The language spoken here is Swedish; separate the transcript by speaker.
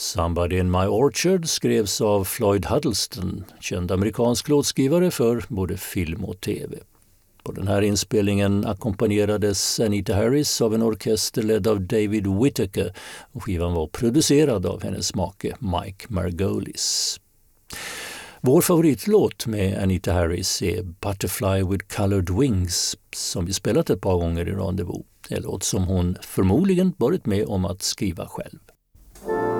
Speaker 1: Somebody in My Orchard skrevs av Floyd Huddleston, känd amerikansk låtskrivare för både film och tv. På den här inspelningen ackompanjerades Anita Harris av en orkester ledd av David Whittaker och skivan var producerad av hennes make Mike Margolis. Vår favoritlåt med Anita Harris är Butterfly with Colored Wings som vi spelat ett par gånger i Rendezvous. En låt som hon förmodligen varit med om att skriva själv.